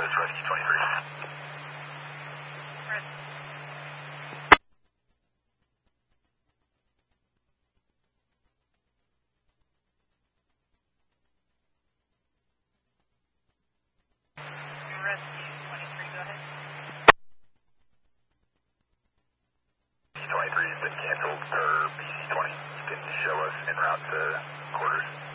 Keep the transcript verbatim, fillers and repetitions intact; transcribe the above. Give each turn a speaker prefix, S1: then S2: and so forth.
S1: Rescue twenty-three.
S2: Rescue twenty-three, go ahead.
S1: B C twenty-three has been canceled per B C twenty. You can show us en route to quarters.